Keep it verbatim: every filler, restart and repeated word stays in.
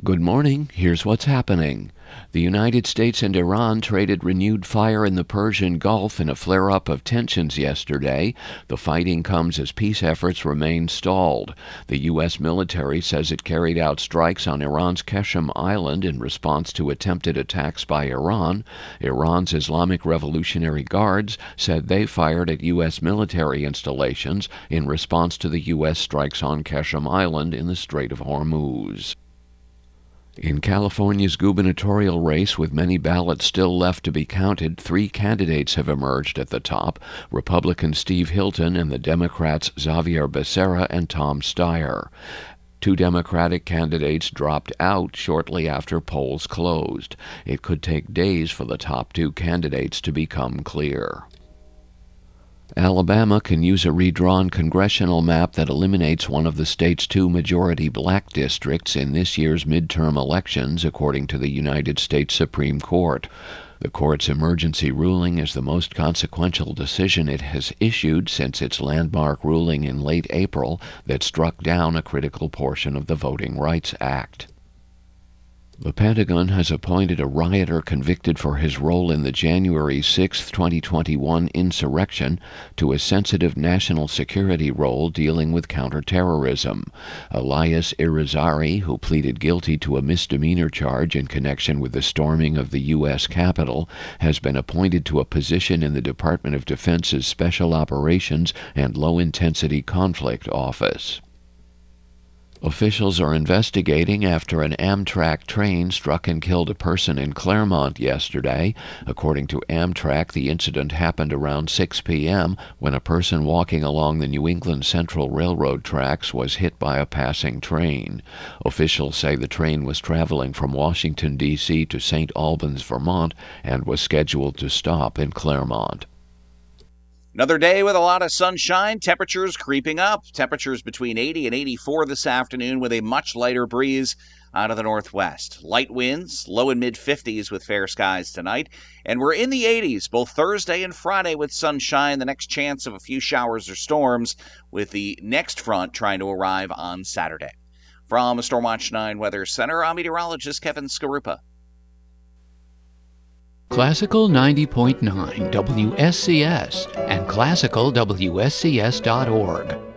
Good morning. Here's what's happening. The United States and Iran traded renewed fire in the Persian Gulf in a flare-up of tensions yesterday. The fighting comes as peace efforts remain stalled. The U S military says it carried out strikes on Iran's Qeshm Island in response to attempted attacks by Iran. Iran's Islamic Revolutionary Guards said they fired at U S military installations in response to the U S strikes on Qeshm Island in the Strait of Hormuz. In California's gubernatorial race, with many ballots still left to be counted, three candidates have emerged at the top: Republican Steve Hilton and the Democrats Xavier Becerra and Tom Steyer. Two Democratic candidates dropped out shortly after polls closed. It could take days for the top two candidates to become clear. Alabama can use a redrawn congressional map that eliminates one of the state's two majority black districts in this year's midterm elections, according to the United States Supreme Court. The court's emergency ruling is the most consequential decision it has issued since its landmark ruling in late April that struck down a critical portion of the Voting Rights Act. The Pentagon has appointed a rioter convicted for his role in the January sixth, twenty twenty-one insurrection to a sensitive national security role dealing with counterterrorism. Elias Irizarry, who pleaded guilty to a misdemeanor charge in connection with the storming of the U S Capitol, has been appointed to a position in the Department of Defense's Special Operations and Low-Intensity Conflict Office. Officials are investigating after an Amtrak train struck and killed a person in Claremont yesterday. According to Amtrak, the incident happened around six p.m. when a person walking along the New England Central Railroad tracks was hit by a passing train. Officials say the train was traveling from Washington, D C to Saint Albans, Vermont, and was scheduled to stop in Claremont. Another day with a lot of sunshine, temperatures creeping up. Temperatures between eighty and eighty-four this afternoon with a much lighter breeze out of the northwest. Light winds, low and mid fifties with fair skies tonight. And we're in the eighties both Thursday and Friday with sunshine. The next chance of a few showers or storms with the next front trying to arrive on Saturday. From Stormwatch nine Weather Center, I'm meteorologist Kevin Skarupa. Classical ninety point nine W S C S and classical W S C S dot org.